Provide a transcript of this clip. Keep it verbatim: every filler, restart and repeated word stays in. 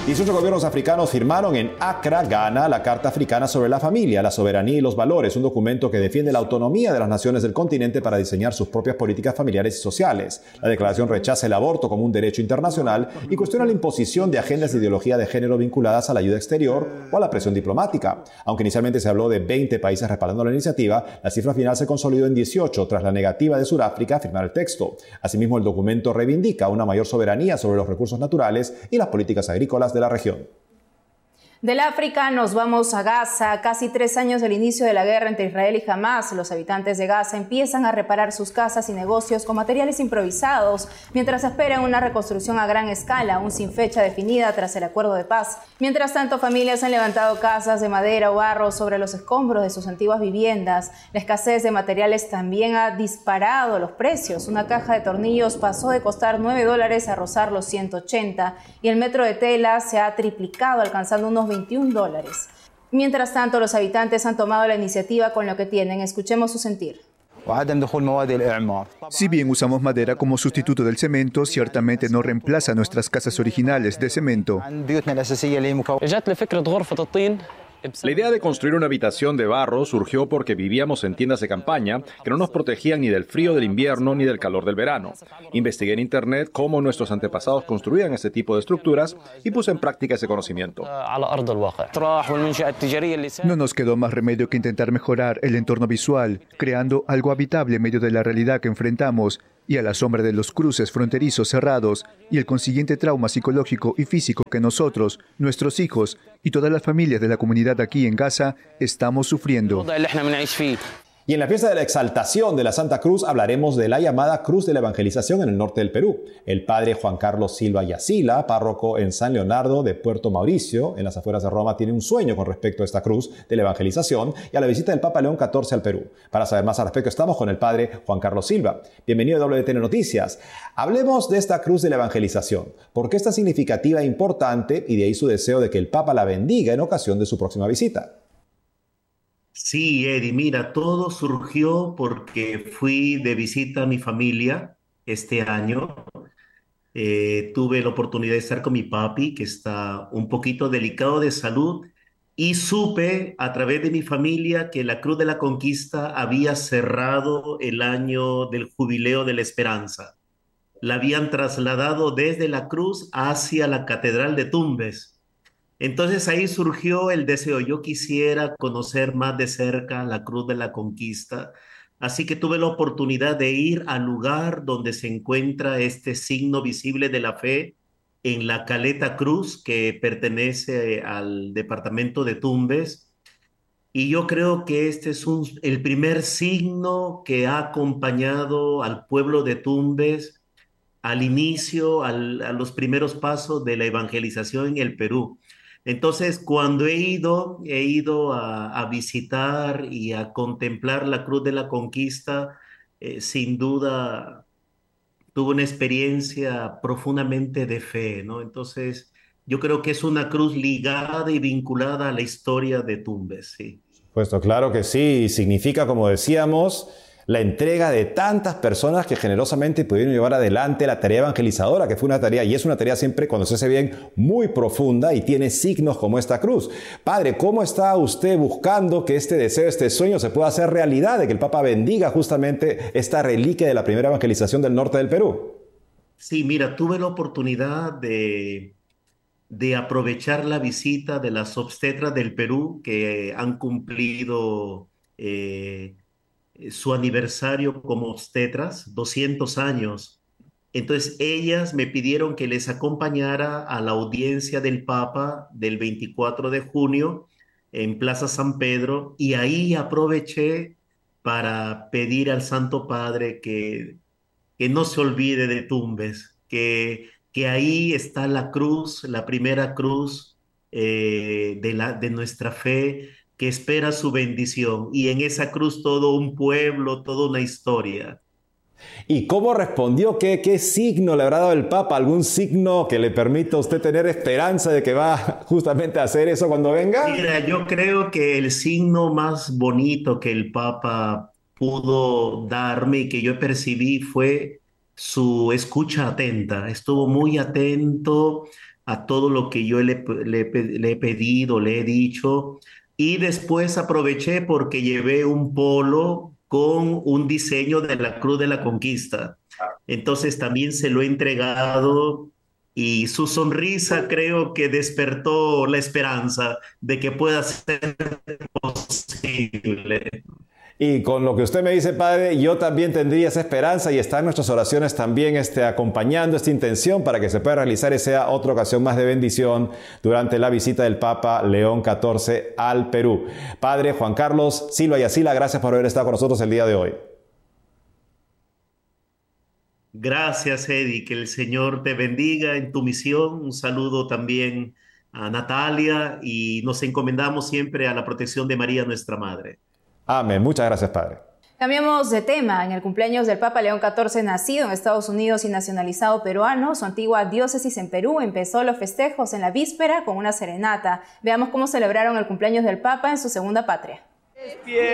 dieciocho gobiernos africanos firmaron en Accra, Ghana, la Carta Africana sobre la Familia, la Soberanía y los Valores, un documento que defiende la autonomía de las naciones del continente para diseñar sus propias políticas familiares y sociales. La declaración rechaza el aborto como un derecho internacional y cuestiona la imposición de agendas de ideología de género vinculadas a la ayuda exterior o a la presión diplomática. Aunque inicialmente se habló de veinte países respaldando la iniciativa, la cifra final se consolidó en dieciocho tras la negativa de Sudáfrica a firmar el texto. Asimismo, el documento reivindica una mayor soberanía sobre los recursos naturales y las políticas agrícolas de la región. Del África nos vamos a Gaza. Casi tres años del inicio de la guerra entre Israel y Hamás, los habitantes de Gaza empiezan a reparar sus casas y negocios con materiales improvisados, mientras esperan una reconstrucción a gran escala, aún sin fecha definida tras el acuerdo de paz. Mientras tanto, familias han levantado casas de madera o barro sobre los escombros de sus antiguas viviendas. La escasez de materiales también ha disparado los precios. Una caja de tornillos pasó de costar nueve dólares a rozar los ciento ochenta y el metro de tela se ha triplicado, alcanzando unos veintiún dólares. Mientras tanto, los habitantes han tomado la iniciativa con lo que tienen. Escuchemos su sentir. Si bien usamos madera como sustituto del cemento, ciertamente no reemplaza nuestras casas originales de cemento. La idea de construir una habitación de barro surgió porque vivíamos en tiendas de campaña que no nos protegían ni del frío del invierno ni del calor del verano. Investigué en internet cómo nuestros antepasados construían este tipo de estructuras y puse en práctica ese conocimiento. No nos quedó más remedio que intentar mejorar el entorno visual, creando algo habitable en medio de la realidad que enfrentamos y a la sombra de los cruces fronterizos cerrados y el consiguiente trauma psicológico y físico que nosotros, nuestros hijos y todas las familias de la comunidad aquí en Gaza estamos sufriendo. Y en la fiesta de la exaltación de la Santa Cruz hablaremos de la llamada Cruz de la Evangelización en el norte del Perú. El padre Juan Carlos Silva Yacila, párroco en San Leonardo de Puerto Mauricio, en las afueras de Roma, tiene un sueño con respecto a esta Cruz de la Evangelización y a la visita del Papa León catorce al Perú. Para saber más al respecto estamos con el padre Juan Carlos Silva. Bienvenido a W T N Noticias. Hablemos de esta Cruz de la Evangelización. ¿Por qué es tan significativa e importante? Y de ahí su deseo de que el Papa la bendiga en ocasión de su próxima visita. Sí, Eddie, mira, todo surgió porque fui de visita a mi familia este año. Eh, tuve la oportunidad de estar con mi papi, que está un poquito delicado de salud, y supe a través de mi familia que la Cruz de la Conquista había cerrado el año del Jubileo de la Esperanza. La habían trasladado desde la cruz hacia la Catedral de Tumbes. Entonces ahí surgió el deseo, yo quisiera conocer más de cerca la Cruz de la Conquista, así que tuve la oportunidad de ir al lugar donde se encuentra este signo visible de la fe en la Caleta Cruz, que pertenece al departamento de Tumbes, y yo creo que este es un, el primer signo que ha acompañado al pueblo de Tumbes al inicio, al, a los primeros pasos de la evangelización en el Perú. Entonces, cuando he ido, he ido a, a visitar y a contemplar la Cruz de la Conquista, eh, sin duda tuve una experiencia profundamente de fe, ¿no? Entonces, yo creo que es una cruz ligada y vinculada a la historia de Tumbes, sí. Puesto, claro que sí, significa, como decíamos, la entrega de tantas personas que generosamente pudieron llevar adelante la tarea evangelizadora, que fue una tarea, y es una tarea siempre, cuando se hace bien, muy profunda y tiene signos como esta cruz. Padre, ¿cómo está usted buscando que este deseo, este sueño se pueda hacer realidad, de que el Papa bendiga justamente esta reliquia de la primera evangelización del norte del Perú? Sí, mira, tuve la oportunidad de, de aprovechar la visita de las obstetras del Perú que han cumplido eh, su aniversario como obstetras, doscientos años. Entonces ellas me pidieron que les acompañara a la audiencia del Papa del veinticuatro de junio en Plaza San Pedro, y ahí aproveché para pedir al Santo Padre que, que no se olvide de Tumbes, que, que ahí está la cruz, la primera cruz eh, de, la, de nuestra fe, que espera su bendición, y en esa cruz todo un pueblo, toda una historia. ¿Y cómo respondió? ¿Qué, qué signo le habrá dado el Papa? ¿Algún signo que le permita a usted tener esperanza de que va justamente a hacer eso cuando venga? Mira, yo creo que el signo más bonito que el Papa pudo darme y que yo percibí fue su escucha atenta. Estuvo muy atento, a todo lo que yo le, le, le he pedido, le he dicho. Y después aproveché porque llevé un polo con un diseño de la Cruz de la Conquista. Entonces también se lo he entregado y su sonrisa creo que despertó la esperanza de que pueda ser posible. Y con lo que usted me dice, padre, yo también tendría esa esperanza y está en nuestras oraciones también este, acompañando esta intención para que se pueda realizar y sea otra ocasión más de bendición durante la visita del Papa León catorce al Perú. Padre Juan Carlos Silva y Asila, gracias por haber estado con nosotros el día de hoy. Gracias, Eddie, que el Señor te bendiga en tu misión. Un saludo también a Natalia y nos encomendamos siempre a la protección de María, nuestra Madre. Amén. Muchas gracias, padre. Cambiamos de tema. En el cumpleaños del Papa León catorce, nacido en Estados Unidos y nacionalizado peruano, su antigua diócesis en Perú empezó los festejos en la víspera con una serenata. Veamos cómo celebraron el cumpleaños del Papa en su segunda patria.